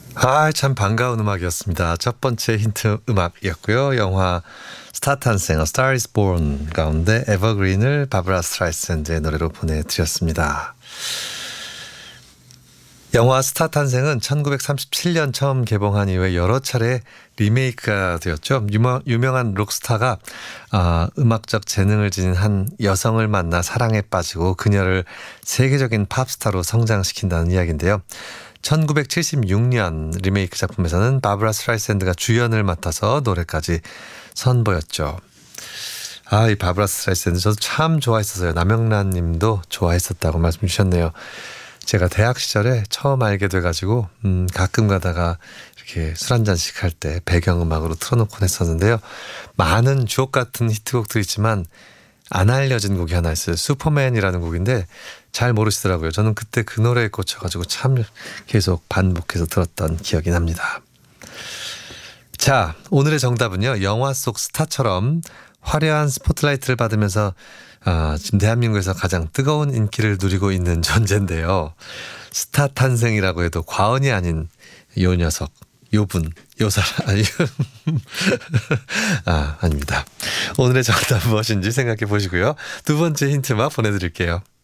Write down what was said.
참 반가운 음악이었습니다. 첫 번째 힌트 음악이었고요. 영화 스타 탄생, A Star is Born 가운데 에버그린을 바브라 스트라이샌드의 노래로 보내드렸습니다. 영화 스타 탄생은 1937년 처음 개봉한 이후에 여러 차례 리메이크가 되었죠. 유명한 록스타가 음악적 재능을 지닌 한 여성을 만나 사랑에 빠지고 그녀를 세계적인 팝스타로 성장시킨다는 이야기인데요. 1976년 리메이크 작품에서는 바브라 스트라이샌드가 주연을 맡아서 노래까지 선보였죠. 이 바브라 스트라이샌드 저도 참 좋아했었어요. 남영란 님도 좋아했었다고 말씀 주셨네요. 제가 대학 시절에 처음 알게 돼가지고 가끔 가다가 이렇게 술 한잔씩 할 때 배경음악으로 틀어놓곤 했었는데요. 많은 주옥 같은 히트곡들이 있지만 안 알려진 곡이 하나 있어요. 슈퍼맨이라는 곡인데 잘 모르시더라고요. 저는 그때 그 노래에 꽂혀가지고 참 계속 반복해서 들었던 기억이 납니다. 자, 오늘의 정답은요. 영화 속 스타처럼 화려한 스포트라이트를 받으면서 지금 대한민국에서 가장 뜨거운 인기를 누리고 있는 존재인데요. 스타 탄생이라고 해도 과언이 아닌 요 녀석, 요분, 요 사람, 아닙니다. 오늘의 정답 무엇인지 생각해 보시고요. 두 번째 힌트만 보내드릴게요.